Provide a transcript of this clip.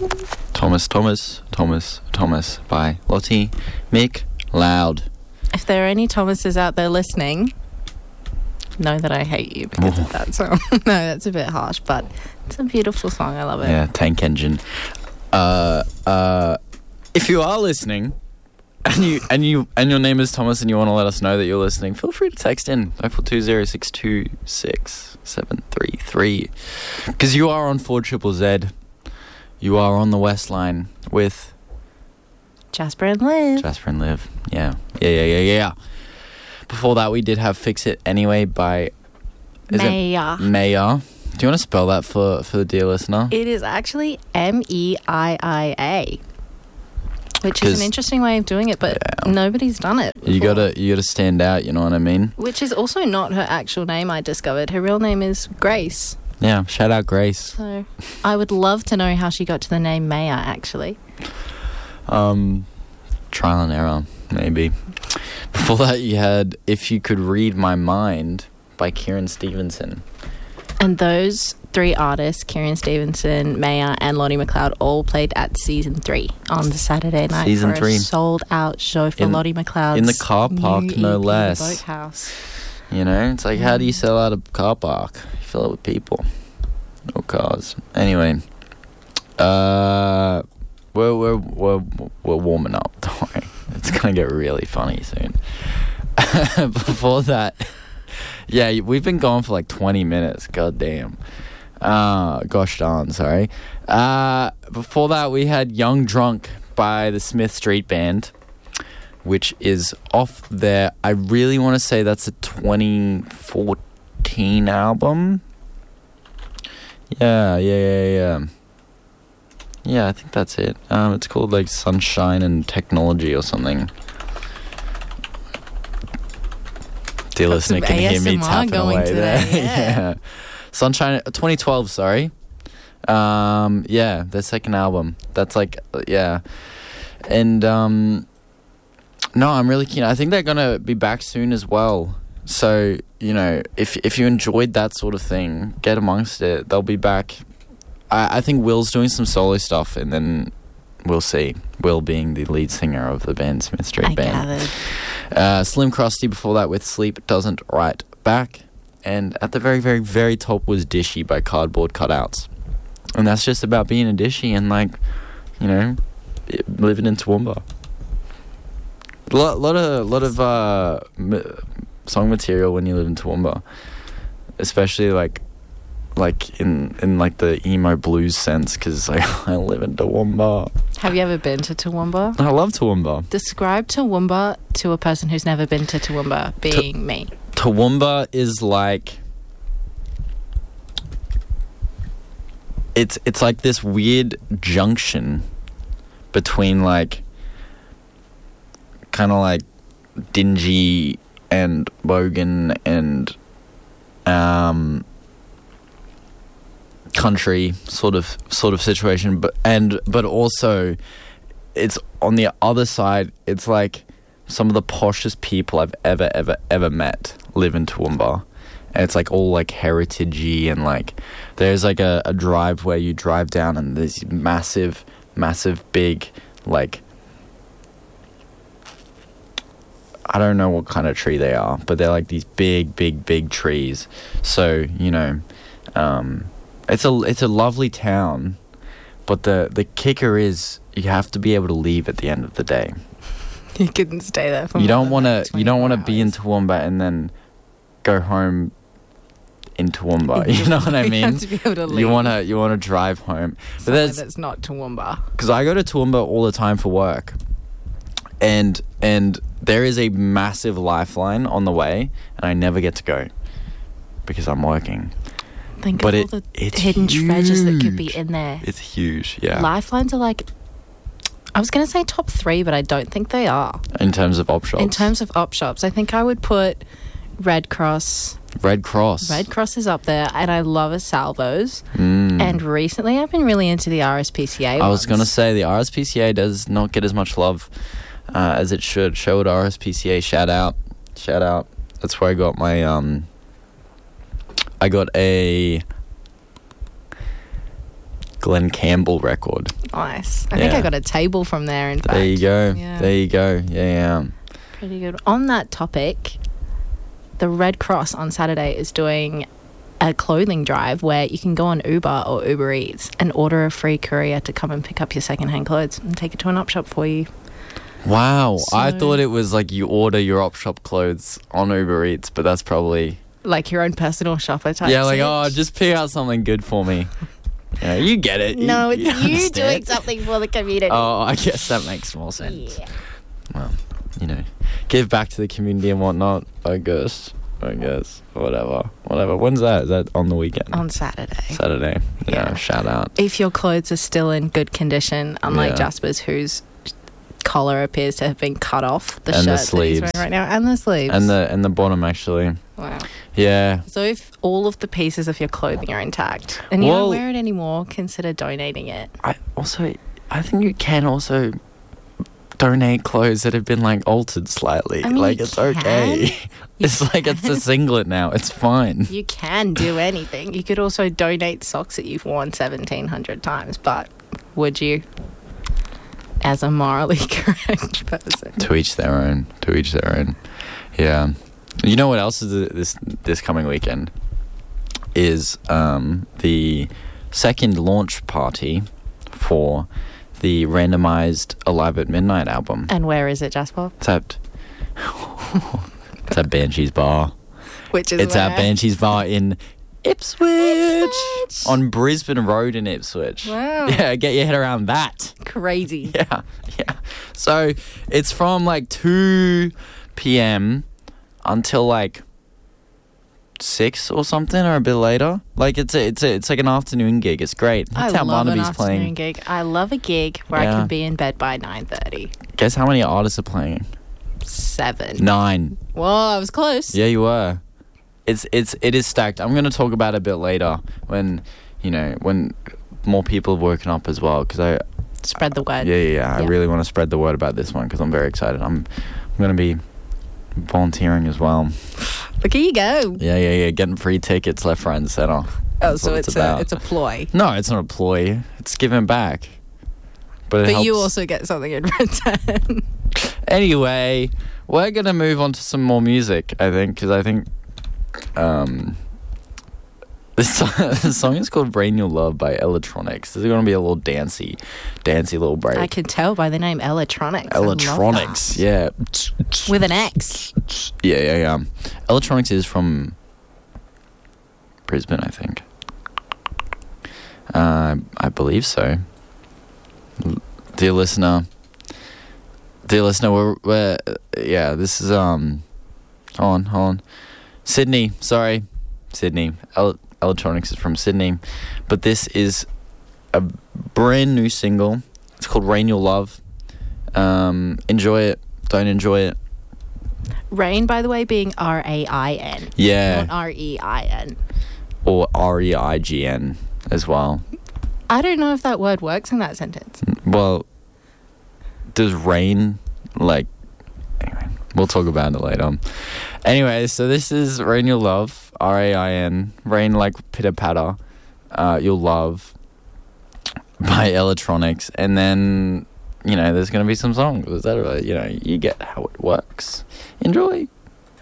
Thomas by Lottie McLeod. If there are any Thomases out there listening, know that I hate you because of that song. No, that's a bit harsh, but it's a beautiful song. I love it. Yeah, Tank Engine. If you are listening and your name is Thomas and you want to let us know that you're listening, feel free to text in 0420626733 because you are on 4ZZZ. You are on the West Line with Jasper and Liv. Yeah. Before that, we did have Fix It Anyway by Maya. Maya. Do you want to spell that for the dear listener? It is actually MEIIA, which is an interesting way of doing it, but nobody's done it before. You gotta stand out, you know what I mean? Which is also not her actual name, I discovered. Her real name is Grace. Yeah, shout out Grace. So I would love to know how she got to the name Maya, actually. Trial and error, maybe. Before that, you had If You Could Read My Mind by Kieran Stevenson. And those three artists, Kieran Stevenson, Maya, and Lottie McLeod, all played at Season 3 on the Saturday night Season for 3. A sold-out show for Lottie McLeod's in the car park, new no EP, less. The Boathouse. You know, it's like, how do you sell out a car park? You fill it with people or cars. Anyway, we're warming up. Don't worry, it's gonna get really funny soon. Before that, yeah, we've been going for like 20 minutes. God damn. Gosh darn, sorry. Before that, we had Young Drunk by the Smith Street Band, which is off there. I really want to say that's a 2014 album. Yeah. Yeah, I think that's it. It's called like Sunshine and Technology or something. Dear listener, can hear me tapping away there. Yeah. Sunshine, 2012, sorry. Yeah, their second album. That's like, yeah. And, no, I'm really keen. I think they're going to be back soon as well. So, you know, if you enjoyed that sort of thing, get amongst it. They'll be back. I think Will's doing some solo stuff, and then we'll see. Will being the lead singer of the band Smith Street Band. Slim Krusty before that with Sleep Doesn't Write Back. And at the very, very, very top was Dishy by Cardboard Cutouts. And that's just about being a Dishy and, like, you know, living in Toowoomba. A lot of song material when you live in Toowoomba, especially like in like the emo blues sense, because I live in Toowoomba. Have you ever been to Toowoomba? I love Toowoomba. Describe Toowoomba to a person who's never been to Toowoomba, being me. Toowoomba is like, it's like this weird junction between like kind of like Dingy and Bogan and country sort of situation, but also it's on the other side. It's like some of the poshest people I've ever met live in Toowoomba, and it's like all like heritagey, and like there's like a drive where you drive down and there's massive big, like, I don't know what kind of tree they are, but they're like these big trees. So, you know, it's a lovely town, but the kicker is you have to be able to leave at the end of the day. You couldn't stay there for you don't want to hours. be in Toowoomba and then go home in Toowoomba. You know what I mean? You have to be able to leave. You want to drive home. But that's not Toowoomba. Because I go to Toowoomba all the time for work, and there is a massive lifeline on the way, and I never get to go because I'm working. Think of all the hidden treasures that could be in there. It's huge, yeah. Lifelines are like, I was going to say top 3, but I don't think they are. In terms of op shops? In terms of op shops, I think I would put Red Cross. Red Cross is up there, and I love a Salvos. And recently I've been really into the RSPCA I was going to say, the RSPCA does not get as much love as it should. Sherwood RSPCA, shout out. That's where I got my I got a Glenn Campbell record. Nice. I think I got a table from there, in fact. There you go. Yeah. There you go. Yeah. Pretty good. On that topic, the Red Cross on Saturday is doing a clothing drive where you can go on Uber or Uber Eats and order a free courier to come and pick up your secondhand clothes and take it to an op shop for you. Wow. I thought it was like you order your op shop clothes on Uber Eats, but that's probably... Like your own personal shopper type. Yeah, like, just pick out something good for me. Yeah, you get it. No, it's you understand. doing something for the community. Oh, I guess that makes more sense. Yeah. Well, give back to the community and whatnot, I guess. Whatever. When's that? Is that on the weekend? On Saturday. Saturday. Yeah, shout out. If your clothes are still in good condition, unlike Jasper's, whose collar appears to have been cut off, the and shirt the sleeves that he's wearing right now, and the sleeves. And the bottom, actually. Wow. Yeah. So if all of the pieces of your clothing are intact and you don't wear it anymore, consider donating it. I think you can also donate clothes that have been like altered slightly. I mean, like it's okay. It's like it's a singlet now. It's fine. You can do anything. You could also donate socks that you've worn 1,700 times, but would you? As a morally correct person. To each their own. Yeah. You know what else is this coming weekend? Is the second launch party for the randomized Alive at Midnight album. And where is it, Jasper? It's at Banshees Bar. It's at Banshees Bar in Ipswich. On Brisbane Road in Ipswich. Wow. Yeah, get your head around that. Crazy. Yeah. So it's from like 2 p.m. until like 6 or something, or a bit later. Like it's like an afternoon gig. It's great. That's how love Barnaby's an afternoon gig. I love a gig where I can be in bed by 9:30. Guess how many artists are playing? 7. 9. Whoa, I was close. Yeah, you were. It is stacked. I'm going to talk about it a bit later when more people have woken up as well, because I spread the word. Yeah. I really want to spread the word about this one because I'm very excited. I'm going to be volunteering as well. Look at you go. Yeah. Getting free tickets left, right, and center. Oh, so it's a ploy. No, it's not a ploy. It's giving back. But you also get something in return. Anyway, we're going to move on to some more music, I think, because I think this song is called Rain Your Love by Electronics. This is going to be a little dancey little break. I can tell by the name Electronics. Electronics, yeah. With an X. Yeah. Electronics is from Brisbane, I think. I believe so. Dear listener, we're this is hold on. Sydney. Electronics is from Sydney, but this is a brand new single. It's called Rain Your Love. Enjoy it. Don't enjoy it. Rain, by the way, being R-A-I-N. Yeah. Not R-E-I-N. Or R-E-I-G-N as well. I don't know if that word works in that sentence. Well, does rain, like... Anyway, we'll talk about it later. Anyway, so this is Rain Your Love, R-A-I-N. Rain like pitter-patter. You'll Love by Electronics. And then, there's going to be some songs. Is that right? You get how it works. Enjoy.